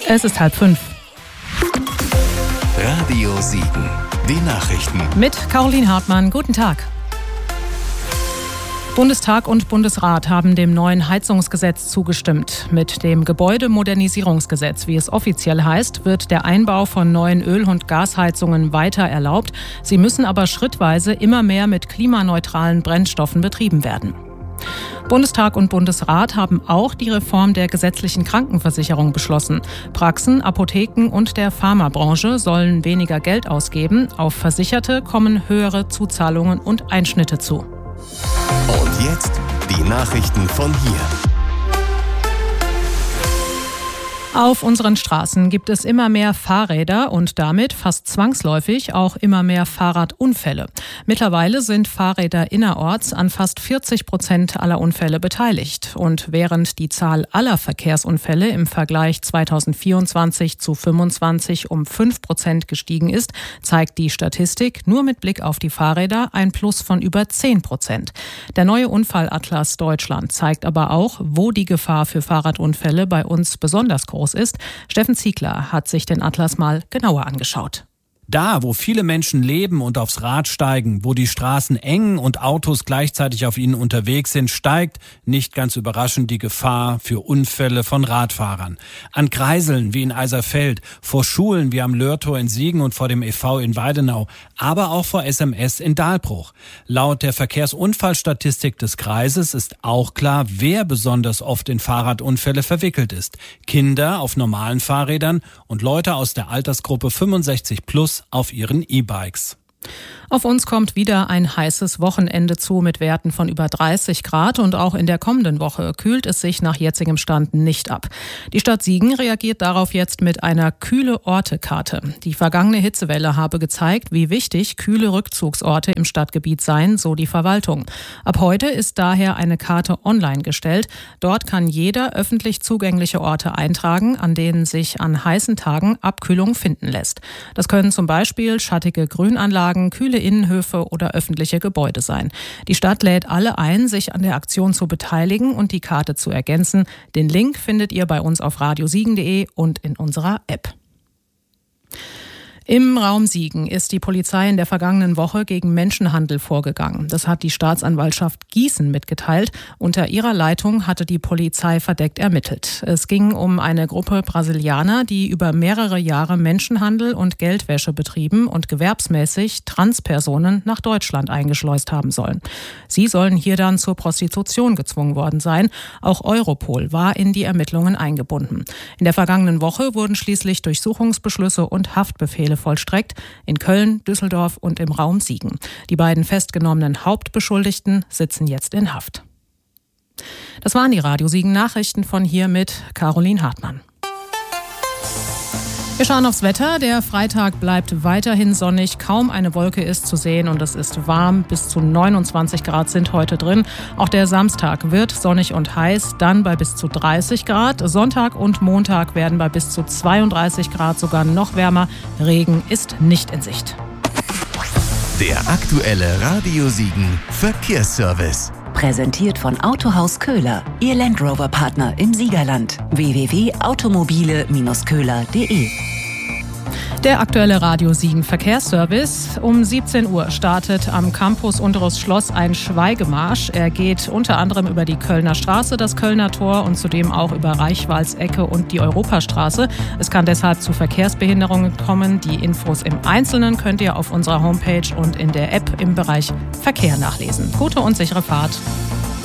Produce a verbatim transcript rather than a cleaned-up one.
Es ist halb fünf. Radio Siegen, die Nachrichten. Mit Caroline Hartmann, guten Tag. Bundestag und Bundesrat haben dem neuen Heizungsgesetz zugestimmt. Mit dem Gebäudemodernisierungsgesetz, wie es offiziell heißt, wird der Einbau von neuen Öl- und Gasheizungen weiter erlaubt. Sie müssen aber schrittweise immer mehr mit klimaneutralen Brennstoffen betrieben werden. Bundestag und Bundesrat haben auch die Reform der gesetzlichen Krankenversicherung beschlossen. Praxen, Apotheken und der Pharmabranche sollen weniger Geld ausgeben. Auf Versicherte kommen höhere Zuzahlungen und Einschnitte zu. Und jetzt die Nachrichten von hier. Auf unseren Straßen gibt es immer mehr Fahrräder und damit fast zwangsläufig auch immer mehr Fahrradunfälle. Mittlerweile sind Fahrräder innerorts an fast vierzig Prozent aller Unfälle beteiligt. Und während die Zahl aller Verkehrsunfälle im Vergleich zweitausendvierundzwanzig zu fünfundzwanzig um fünf Prozent gestiegen ist, zeigt die Statistik nur mit Blick auf die Fahrräder ein Plus von über zehn Prozent. Der neue Unfallatlas Deutschland zeigt aber auch, wo die Gefahr für Fahrradunfälle bei uns besonders groß ist. Steffen Ziegler hat sich den Atlas mal genauer angeschaut. Da, wo viele Menschen leben und aufs Rad steigen, wo die Straßen eng und Autos gleichzeitig auf ihnen unterwegs sind, steigt, nicht ganz überraschend, die Gefahr für Unfälle von Radfahrern. An Kreiseln wie in Eiserfeld, vor Schulen wie am Lörtor in Siegen und vor dem E V in Weidenau, aber auch vor S M S in Dahlbruch. Laut der Verkehrsunfallstatistik des Kreises ist auch klar, wer besonders oft in Fahrradunfälle verwickelt ist. Kinder auf normalen Fahrrädern und Leute aus der Altersgruppe fünfundsechzig plus auf ihren E-Bikes. Auf uns kommt wieder ein heißes Wochenende zu mit Werten von über dreißig Grad und auch in der kommenden Woche kühlt es sich nach jetzigem Stand nicht ab. Die Stadt Siegen reagiert darauf jetzt mit einer Kühle-Orte-Karte. Die vergangene Hitzewelle habe gezeigt, wie wichtig kühle Rückzugsorte im Stadtgebiet seien, so die Verwaltung. Ab heute ist daher eine Karte online gestellt. Dort kann jeder öffentlich zugängliche Orte eintragen, an denen sich an heißen Tagen Abkühlung finden lässt. Das können zum Beispiel schattige Grünanlagen, kühle Innenhöfe oder öffentliche Gebäude sein. Die Stadt lädt alle ein, sich an der Aktion zu beteiligen und die Karte zu ergänzen. Den Link findet ihr bei uns auf radiosiegen punkt de und in unserer App. Im Raum Siegen ist die Polizei in der vergangenen Woche gegen Menschenhandel vorgegangen. Das hat die Staatsanwaltschaft Gießen mitgeteilt. Unter ihrer Leitung hatte die Polizei verdeckt ermittelt. Es ging um eine Gruppe Brasilianer, die über mehrere Jahre Menschenhandel und Geldwäsche betrieben und gewerbsmäßig Transpersonen nach Deutschland eingeschleust haben sollen. Sie sollen hier dann zur Prostitution gezwungen worden sein. Auch Europol war in die Ermittlungen eingebunden. In der vergangenen Woche wurden schließlich Durchsuchungsbeschlüsse und Haftbefehle vollstreckt in Köln, Düsseldorf und im Raum Siegen. Die beiden festgenommenen Hauptbeschuldigten sitzen jetzt in Haft. Das waren die Radio Siegen Nachrichten von hier mit Caroline Hartmann. Wir schauen aufs Wetter. Der Freitag bleibt weiterhin sonnig. Kaum eine Wolke ist zu sehen und es ist warm. Bis zu neunundzwanzig Grad sind heute drin. Auch der Samstag wird sonnig und heiß, dann bei bis zu dreißig Grad. Sonntag und Montag werden bei bis zu zweiunddreißig Grad sogar noch wärmer. Regen ist nicht in Sicht. Der aktuelle Radio Siegen Verkehrsservice. Präsentiert von Autohaus Köhler, Ihr Land Rover Partner im Siegerland. w w w punkt automobile Bindestrich köhler punkt de. Der aktuelle Radio Siegen Verkehrsservice. Um siebzehn Uhr startet am Campus Unteres Schloss ein Schweigemarsch. Er geht unter anderem über die Kölner Straße, das Kölner Tor und zudem auch über Reichwaldsecke und die Europastraße. Es kann deshalb zu Verkehrsbehinderungen kommen. Die Infos im Einzelnen könnt ihr auf unserer Homepage und in der App im Bereich Verkehr nachlesen. Gute und sichere Fahrt.